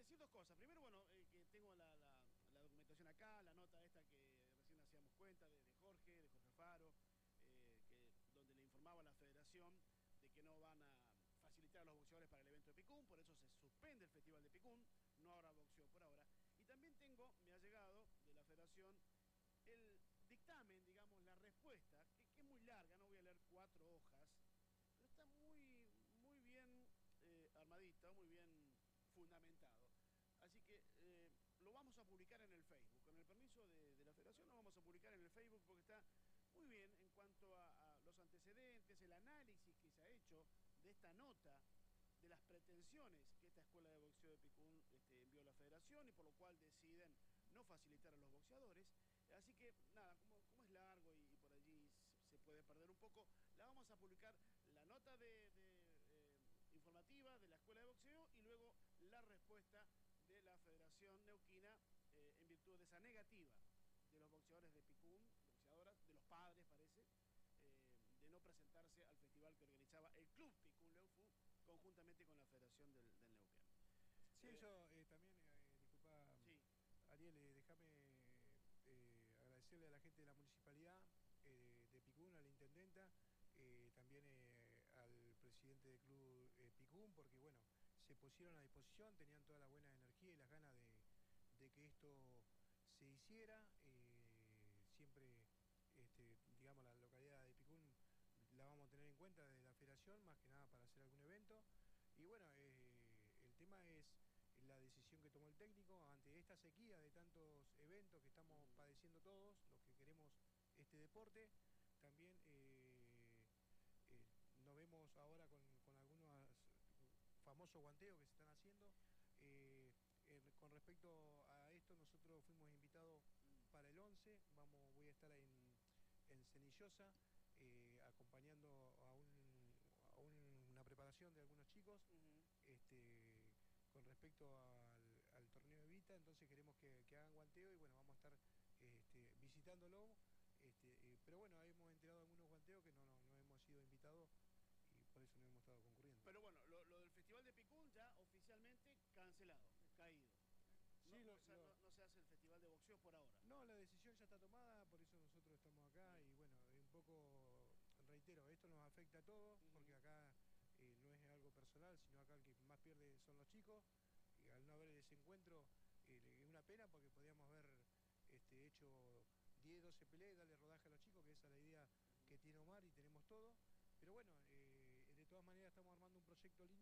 decir dos cosas. Primero, bueno, que tengo la documentación acá, la nota esta que recién hacíamos cuenta de Jorge Alfaro, donde le informaba a la federación de que no van a facilitar a los boxeadores para el evento de Picún, por eso se suspende el Festival de Picún, no habrá boxeo por ahora. Y también me ha llegado de la federación el dictamen, digamos, la respuesta, que es muy larga, no voy a leer 4 hojas, pero está muy bien armadita, muy bien fundamentado. Así que lo vamos a publicar en el Facebook. Con el permiso de la federación lo vamos a publicar en el Facebook porque está muy bien en cuanto a los antecedentes, el análisis que se ha hecho de esta nota, de las pretensiones que esta escuela de boxeo de Picún envió a la federación y por lo cual deciden no facilitar a los boxeadores. Así que nada, como es largo y por allí se puede perder un poco, la vamos a publicar la nota informativa de la escuela de boxeo y luego la respuesta de la Federación Neuquina en virtud de esa negativa de los boxeadores de Picún, boxeadoras, de los padres parece, de no presentarse al festival que organizaba el Club Picún Leufu conjuntamente con la Federación del Neuquén. Sí, yo también, disculpa, Sí. Ariel, déjame agradecerle a la gente de la municipalidad de Picún, a la intendenta, también al presidente del club Picún, porque bueno, se pusieron a disposición, tenían toda la buena energía y las ganas de que esto se hiciera. Siempre, digamos, la localidad de Picún la vamos a tener en cuenta de la federación, más que nada para hacer algún evento. Y bueno, el tema es la decisión que tomó el técnico ante esta sequía de tantos eventos que estamos padeciendo todos, los que queremos este deporte. También nos vemos ahora con algunos famosos guanteos que se están haciendo. Con respecto a esto, nosotros fuimos invitados para el 11, voy a estar en Cenillosa, acompañando una preparación de algunos chicos. Con respecto al torneo de Vita, entonces queremos que hagan guanteo y bueno, vamos a estar visitándolo. Pero bueno, hemos enterado de algunos guanteos que no hemos sido invitados y por eso no hemos estado concurriendo. Pero bueno, lo del Festival de Picún ya oficialmente cancelado, caído. Sí, No se hace el Festival de Boxeo por ahora. No, la decisión ya está tomada, por eso nosotros estamos acá y bueno, un poco, reitero, esto nos afecta a todos, porque acá no es algo personal, sino acá el que más pierde son los chicos, y al no haber ese encuentro es una pena porque podríamos haber hecho 10, 12 peleas y darle rodaje a los chicos.